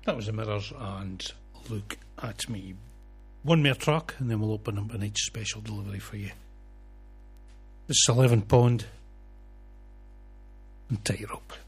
That was the Mirrors and Look at Me. One more track and then we'll open up a night special delivery for you. This is 11 Pond and Tightrope.